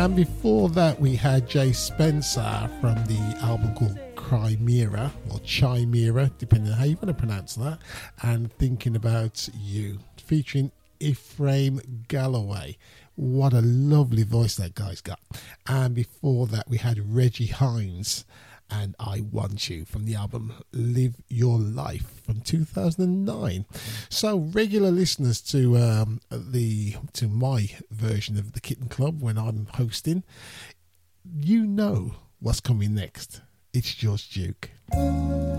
And before that, we had Jay Spencer from the album called Chimera, or Chimera, depending on how you want to pronounce that, and Thinking About You, featuring Ephraim Galloway. What a lovely voice that guy's got. And before that, we had Reggie Hines and I Want You from the album Live Your Life from 2009. So regular listeners to my version of the Kitten Club when I'm hosting, you know what's coming next. It's George Duke.